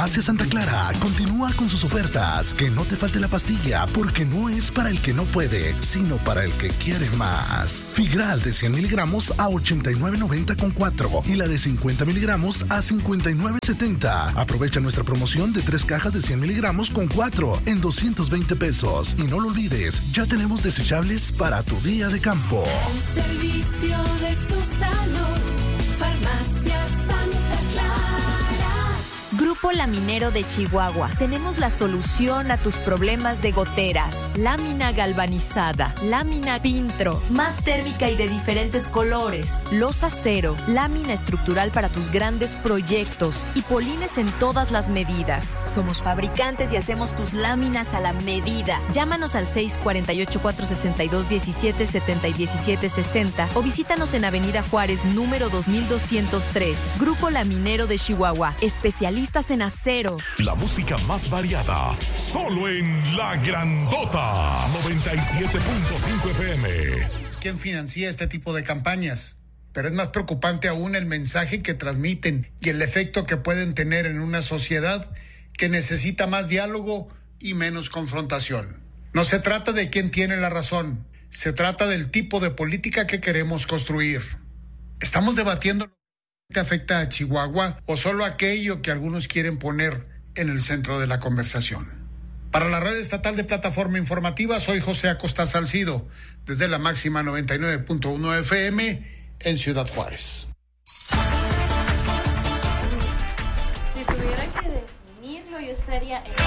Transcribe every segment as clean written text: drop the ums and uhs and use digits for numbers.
Farmacia Santa Clara continúa con sus ofertas. Que no te falte la pastilla, porque no es para el que no puede, sino para el que quiere más. Figral de 100 miligramos a 89.90 con 4 y la de 50 miligramos a 59.70. Aprovecha nuestra promoción de 3 cajas de 100 miligramos con 4 en 220 pesos. Y no lo olvides, ya tenemos desechables para tu día de campo. El servicio de su salud, Farmacia Santa Clara. Grupo Laminero de Chihuahua. Tenemos la solución a tus problemas de goteras. Lámina galvanizada, lámina Pintro, más térmica y de diferentes colores. Losa cero, lámina estructural para tus grandes proyectos y polines en todas las medidas. Somos fabricantes y hacemos tus láminas a la medida. Llámanos al 648-462-1770 y 1760 o visítanos en Avenida Juárez, número 2203. Grupo Laminero de Chihuahua. Especialistas en acero. La música más variada, solo en La Grandota, 97.5 FM. ¿Quién financia este tipo de campañas? Pero es más preocupante aún el mensaje que transmiten y el efecto que pueden tener en una sociedad que necesita más diálogo y menos confrontación. No se trata de quién tiene la razón, se trata del tipo de política que queremos construir. ¿Estamos debatiendo que afecta a Chihuahua o solo aquello que algunos quieren poner en el centro de la conversación? Para la red estatal de plataforma informativa, soy José Acosta Salcido, desde la máxima 99.1 FM en Ciudad Juárez. Si tuviera que definirlo, yo estaría en...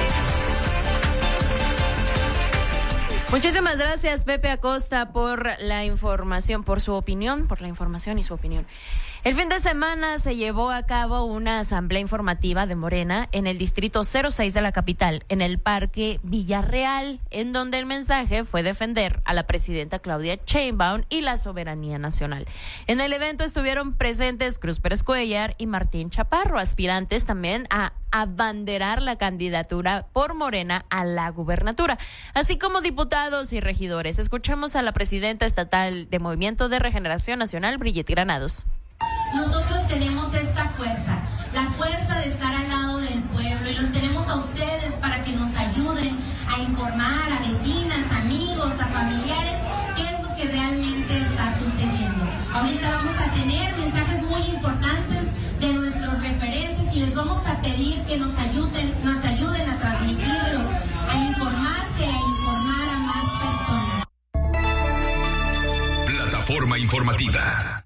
Muchísimas gracias, Pepe Acosta, por la información, por su opinión, por la información y su opinión. El fin de semana se llevó a cabo una asamblea informativa de Morena en el distrito 06 de la capital, en el Parque Villarreal, en donde el mensaje fue defender a la presidenta Claudia Sheinbaum y la soberanía nacional. En el evento estuvieron presentes Cruz Pérez Cuellar y Martín Chaparro, aspirantes también a abanderar la candidatura por Morena a la gubernatura, así como diputados y regidores. Escuchamos a la presidenta estatal de Movimiento de Regeneración Nacional, Brigitte Granados. Nosotros tenemos esta fuerza, la fuerza de estar al lado del pueblo, y los tenemos a ustedes para que nos ayuden a informar a vecinas, amigos, a familiares qué es lo que realmente está sucediendo. Ahorita vamos a tener mensajes muy importantes de nuestros referentes y les vamos a pedir que nos ayuden a transmitirlos, a informarse, a informar a más personas. Plataforma informativa.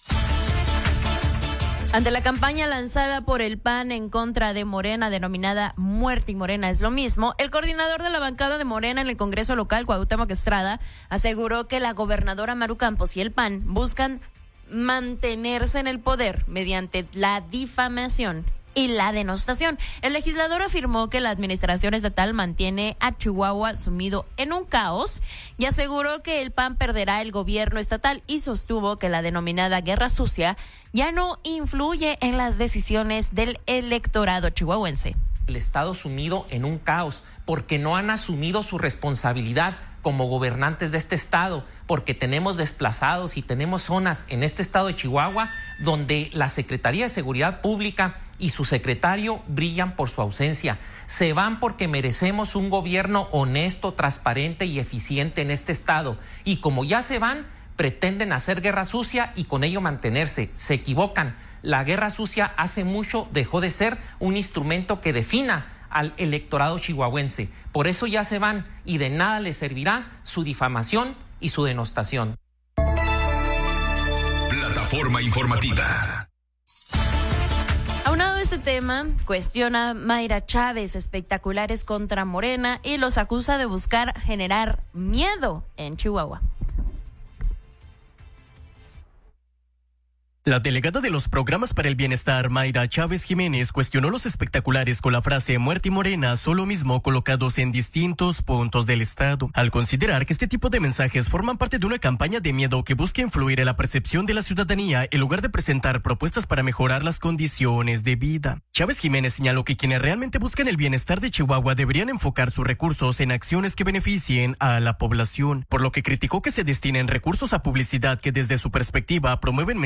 Ante la campaña lanzada por el PAN en contra de Morena, denominada Muerte y Morena es lo mismo, el coordinador de la bancada de Morena en el Congreso local, Cuauhtémoc Estrada, aseguró que la gobernadora Maru Campos y el PAN buscan mantenerse en el poder mediante la difamación y la denostación. El legislador afirmó que la administración estatal mantiene a Chihuahua sumido en un caos y aseguró que el PAN perderá el gobierno estatal y sostuvo que la denominada guerra sucia ya no influye en las decisiones del electorado chihuahuense. El estado sumido en un caos porque no han asumido su responsabilidad como gobernantes de este estado, porque tenemos desplazados y tenemos zonas en este estado de Chihuahua donde la Secretaría de Seguridad Pública y su secretario brillan por su ausencia. Se van porque merecemos un gobierno honesto, transparente y eficiente en este estado. Y como ya se van, pretenden hacer guerra sucia y con ello mantenerse. Se equivocan. La guerra sucia hace mucho dejó de ser un instrumento que defina al electorado chihuahuense. Por eso ya se van y de nada les servirá su difamación y su denostación. Plataforma informativa. Aunado a este tema, cuestiona Mayra Chávez espectaculares contra Morena y los acusa de buscar generar miedo en Chihuahua. La delegada de los programas para el bienestar, Mayra Chávez Jiménez, cuestionó los espectaculares con la frase Muerte y Morena son lo mismo colocados en distintos puntos del estado, al considerar que este tipo de mensajes forman parte de una campaña de miedo que busca influir en la percepción de la ciudadanía en lugar de presentar propuestas para mejorar las condiciones de vida. Chávez Jiménez señaló que quienes realmente buscan el bienestar de Chihuahua deberían enfocar sus recursos en acciones que beneficien a la población, por lo que criticó que se destinen recursos a publicidad que desde su perspectiva promueven mensajes de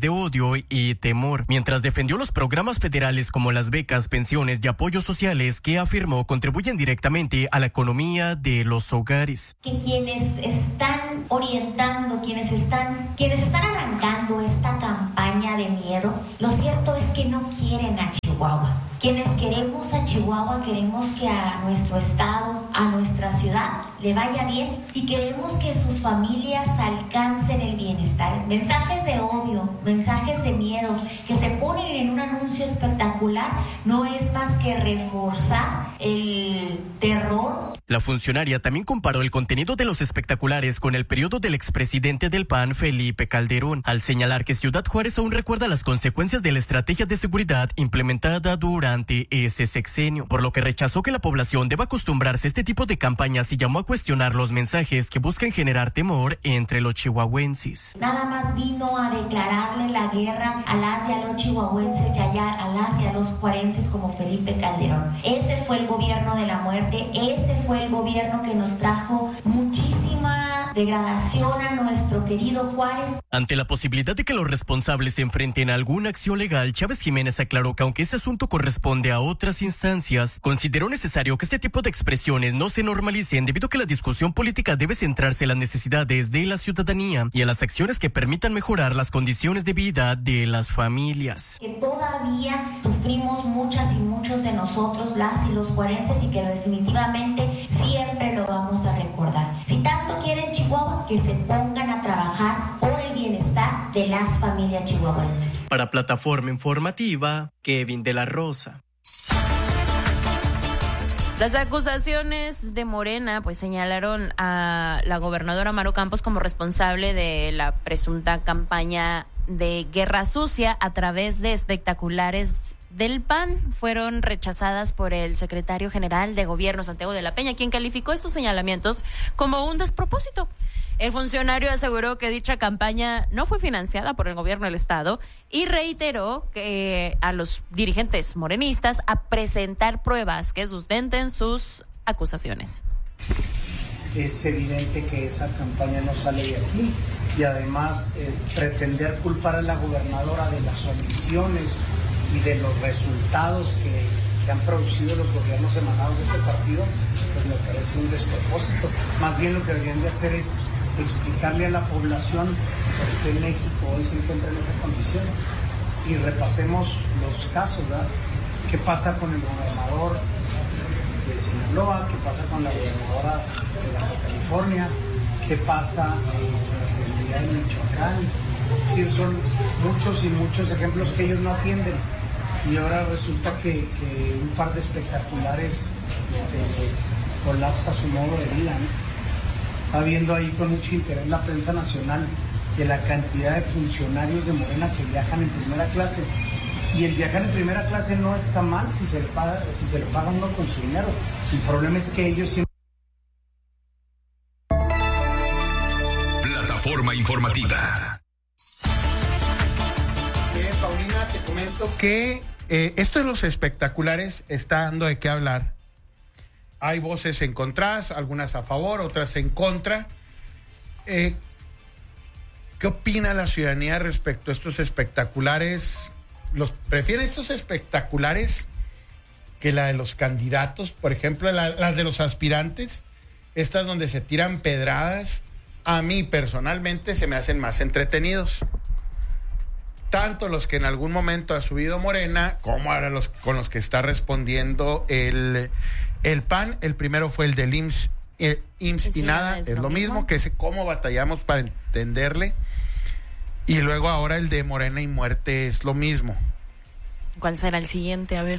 de odio y temor, mientras defendió los programas federales como las becas, pensiones y apoyos sociales que afirmó contribuyen directamente a la economía de los hogares. Que quienes están orientando, quienes están arrancando esta campaña de miedo, lo cierto es que no quieren a Chihuahua. Quienes queremos a Chihuahua, queremos que a nuestro estado, a nuestra ciudad le vaya bien y queremos que sus familias alcancen el bienestar. Mensajes de odio, mensajes de miedo que se ponen en un anuncio espectacular no es más que reforzar el terror. La funcionaria también comparó el contenido de los espectaculares con el periodo del expresidente del PAN, Felipe Calderón, al señalar que Ciudad Juárez aún recuerda las consecuencias de la estrategia de seguridad implementada durante ese sexenio, por lo que rechazó que la población deba acostumbrarse a este tipo de campañas y llamó a cuestionar los mensajes que buscan generar temor entre los chihuahuenses. Nada más vino a declararle la guerra a las y a los chihuahuenses y a las y a los juarenses como Felipe Calderón. Ese fue el gobierno de la muerte, ese fue el gobierno que nos trajo muchísima degradación a nuestro querido Juárez. Ante la posibilidad de que los responsables se enfrenten a alguna acción legal, Chávez Jiménez aclaró que aunque ese asunto corresponde a otras instancias, consideró necesario que este tipo de expresiones no se normalicen debido a que la discusión política debe centrarse en las necesidades de la ciudadanía y en las acciones que permitan mejorar las condiciones de vida de las familias. Que todavía sufrimos muchas y muchos de nosotros, las y los juarenses, y que definitivamente siempre lo vamos a recordar. Si tanto quieren Chihuahua, que se pongan a trabajar por el bienestar de las familias chihuahuenses. Para Plataforma Informativa, Kevin de la Rosa. Las acusaciones de Morena pues señalaron a la gobernadora Maru Campos como responsable de la presunta campaña de guerra sucia a través de espectaculares del PAN. Fueron rechazadas por el secretario general de Gobierno, Santiago de la Peña, quien calificó estos señalamientos como un despropósito. El funcionario aseguró que dicha campaña no fue financiada por el gobierno del estado y reiteró que a los dirigentes morenistas a presentar pruebas que sustenten sus acusaciones. Es evidente que esa campaña no sale de aquí y además pretender culpar a la gobernadora de las omisiones y de los resultados que han producido los gobiernos emanados de ese partido, pues me parece un despropósito. Más bien lo que deberían de hacer es explicarle a la población por qué México hoy se encuentra en esa condición y repasemos los casos, ¿verdad? ¿Qué pasa con el gobernador de Sinaloa? ¿Qué pasa con la gobernadora de Baja California? ¿Qué pasa con la seguridad en Michoacán? Es decir, son muchos y muchos ejemplos que ellos no atienden y ahora resulta que un par de espectaculares les colapsa su modo de vida, ¿no? Está viendo ahí con mucho interés la prensa nacional de la cantidad de funcionarios de Morena que viajan en primera clase. Y el viajar en primera clase no está mal si se le paga uno con su dinero. El problema es que ellos siempre... Plataforma Informativa. Bien, Paulina, te comento que esto de los espectaculares está dando de qué hablar. Hay voces encontradas, algunas a favor, otras en contra. ¿Qué opina la ciudadanía respecto a estos espectaculares? ¿Prefieren estos espectaculares que la de los candidatos? Por ejemplo, las de los aspirantes, estas donde se tiran pedradas, a mí personalmente se me hacen más entretenidos. Tanto los que en algún momento ha subido Morena, como ahora con los que está respondiendo el PAN. El primero fue el del IMSS y nada, es lo mismo, que es cómo batallamos para entenderle. Y luego ahora el de Morena y Muerte es lo mismo. ¿Cuál será el siguiente? A ver.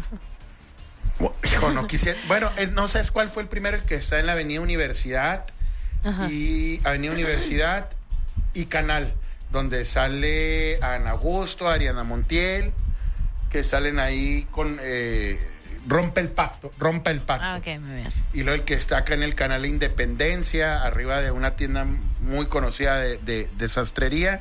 No quisiera. Bueno, no sabes cuál fue el primero, el que está en la Avenida Universidad. Ajá. Y Avenida Universidad y Canal, donde sale Ana Augusto, Ariana Montiel, que salen ahí con rompa el pacto. Ah, ok, muy bien. Y luego el que está acá en el Canal Independencia, arriba de una tienda muy conocida de sastrería.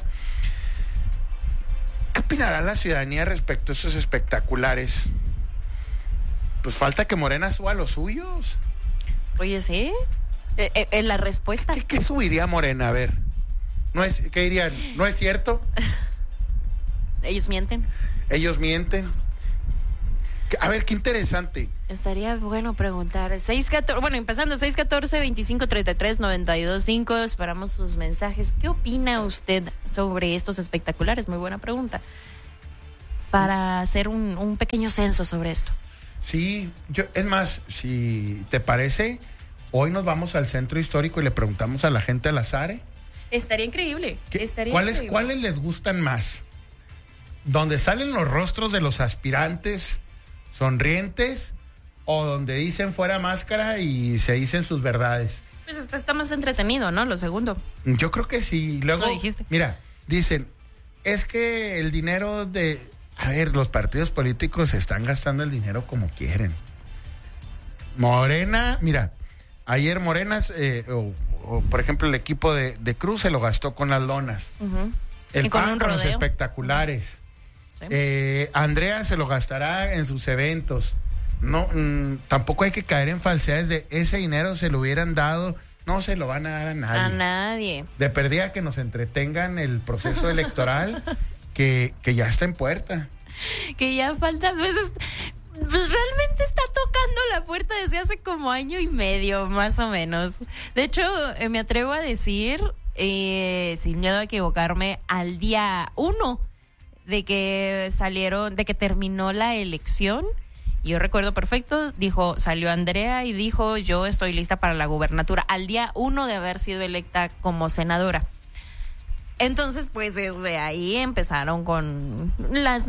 ¿Qué opinará la ciudadanía respecto a esos espectaculares? Pues falta que Morena suba los suyos. Oye, ¿sí? ¿La respuesta? ¿Qué subiría Morena? A ver. ¿Qué dirían? ¿No es cierto? ¿Ellos mienten? Ellos mienten. A ver, qué interesante. Estaría bueno preguntar. 614-2533-925. Esperamos sus mensajes. ¿Qué opina usted sobre estos espectaculares? Muy buena pregunta. Para hacer un pequeño censo sobre esto. Sí, es más, si te parece, hoy nos vamos al centro histórico y le preguntamos a la gente al azar. Estaría increíble. ¿Cuáles les gustan más? ¿Donde salen los rostros de los aspirantes sonrientes o donde dicen fuera máscara y se dicen sus verdades? Pues está más entretenido, ¿no? Lo segundo. Yo creo que sí. Luego, lo dijiste. Mira, dicen, es que el dinero de... A ver, los partidos políticos están gastando el dinero como quieren. Morena, mira, ayer Morena, por ejemplo, el equipo de Cruz se lo gastó con las lonas. Uh-huh. El PAN con los espectaculares. Sí. Andrea se lo gastará en sus eventos. No, tampoco hay que caer en falsedades de ese dinero se lo hubieran dado. No se lo van a dar a nadie. A nadie. De perdida que nos entretengan el proceso electoral que ya está en puerta. Que ya falta veces. Pues realmente está tocando la puerta desde hace como año y medio, más o menos. De hecho, me atrevo a decir, sin miedo a equivocarme, al día 1 de que terminó la elección. Yo recuerdo perfecto, salió Andrea y dijo, yo estoy lista para la gubernatura, al día 1 de haber sido electa como senadora. Entonces, pues desde ahí empezaron con las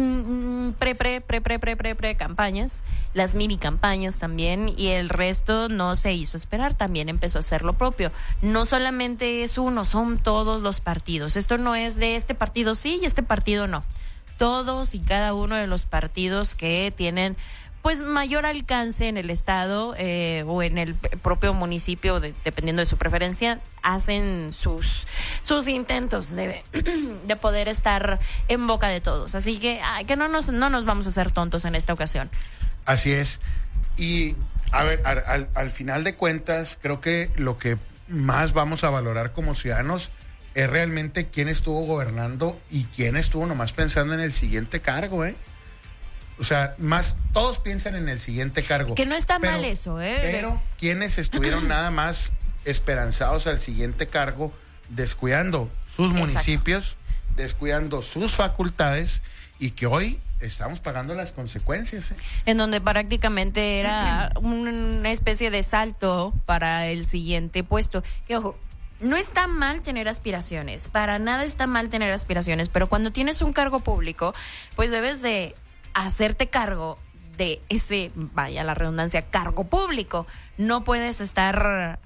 pre-campañas, las mini campañas también, y el resto no se hizo esperar, también empezó a hacer lo propio. No solamente es uno, son todos los partidos. Esto no es de este partido sí y este partido no. Todos y cada uno de los partidos que tienen pues mayor alcance en el estado o en el propio municipio, dependiendo de su preferencia, hacen sus intentos de poder estar en boca de todos. Así que no nos vamos a hacer tontos en esta ocasión. Así es. Y a ver, al final de cuentas, creo que lo que más vamos a valorar como ciudadanos es realmente quién estuvo gobernando y quién estuvo nomás pensando en el siguiente cargo, O sea, todos piensan en el siguiente cargo. Que no está mal eso, Pero quienes estuvieron nada más esperanzados al siguiente cargo, descuidando sus municipios, descuidando sus facultades, y que hoy estamos pagando las consecuencias. En donde prácticamente era una especie de salto para el siguiente puesto. Que ojo, no está mal tener aspiraciones, para nada está mal tener aspiraciones, pero cuando tienes un cargo público, pues debes de hacerte cargo de ese, vaya la redundancia, cargo público. No puedes estar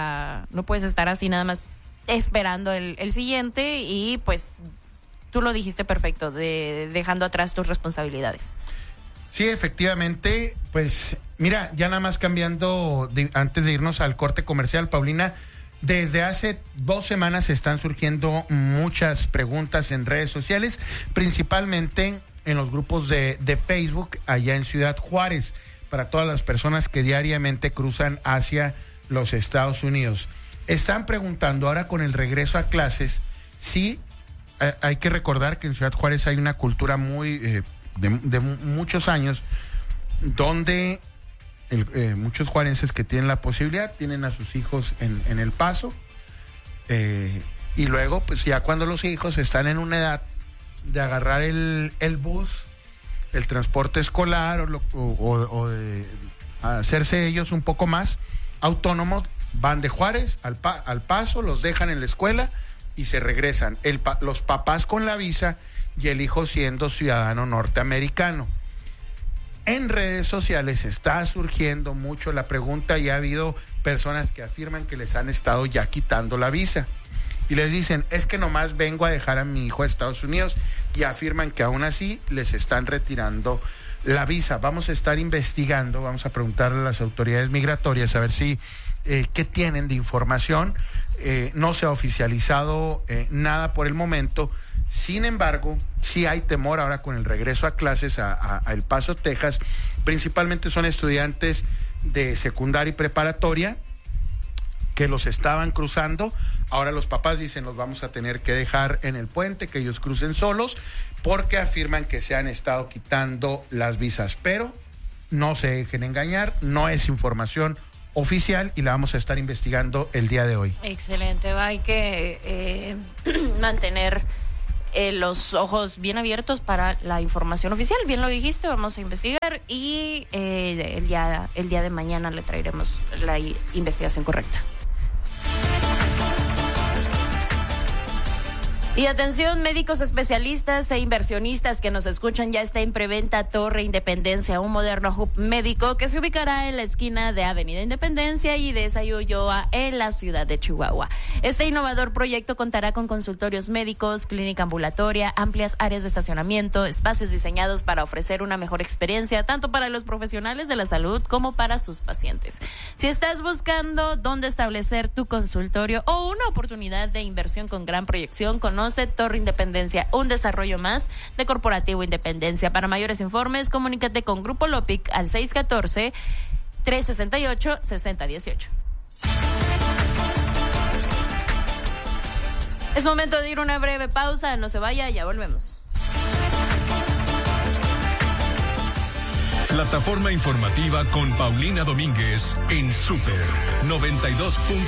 así nada más esperando el siguiente y pues tú lo dijiste perfecto, dejando atrás tus responsabilidades. Sí, efectivamente, pues mira, ya nada más cambiando, antes de irnos al corte comercial, Paulina, desde hace 2 semanas están surgiendo muchas preguntas en redes sociales, principalmente en los grupos de Facebook allá en Ciudad Juárez, para todas las personas que diariamente cruzan hacia los Estados Unidos. Están preguntando ahora con el regreso a clases, sí, hay que recordar que en Ciudad Juárez hay una cultura muy de muchos años, donde muchos juarenses que tienen la posibilidad tienen a sus hijos en El Paso, y luego pues ya cuando los hijos están en una edad de agarrar el bus, el transporte escolar o de hacerse ellos un poco más autónomos, van de Juárez al Paso, los dejan en la escuela y se regresan. Los papás con la visa y el hijo siendo ciudadano norteamericano. En redes sociales está surgiendo mucho la pregunta y ha habido personas que afirman que les han estado ya quitando la visa. Y les dicen, es que nomás vengo a dejar a mi hijo a Estados Unidos, y afirman que aún así les están retirando la visa. Vamos a estar investigando, vamos a preguntarle a las autoridades migratorias a ver si qué tienen de información. No se ha oficializado nada por el momento. Sin embargo, sí hay temor ahora con el regreso a clases a El Paso, Texas. Principalmente son estudiantes de secundaria y preparatoria, que los estaban cruzando. Ahora los papás dicen los vamos a tener que dejar en el puente, que ellos crucen solos, porque afirman que se han estado quitando las visas. Pero no se dejen engañar, no es información oficial y la vamos a estar investigando el día de hoy. Excelente, hay que mantener los ojos bien abiertos para la información oficial. Bien lo dijiste, vamos a investigar y el día de mañana le traeremos la investigación correcta. Y atención, médicos especialistas e inversionistas que nos escuchan, ya está en preventa Torre Independencia, un moderno hub médico que se ubicará en la esquina de Avenida Independencia y de Sayulloa en la ciudad de Chihuahua. Este innovador proyecto contará con consultorios médicos, clínica ambulatoria, amplias áreas de estacionamiento, espacios diseñados para ofrecer una mejor experiencia tanto para los profesionales de la salud como para sus pacientes. Si estás buscando dónde establecer tu consultorio o una oportunidad de inversión con gran proyección, conoce Torre Independencia, un desarrollo más de Corporativo Independencia. Para mayores informes, comunícate con Grupo Lopic al 614-368-6018. Es momento de ir a una breve pausa, no se vaya, ya volvemos. Plataforma informativa con Paulina Domínguez en Super 92.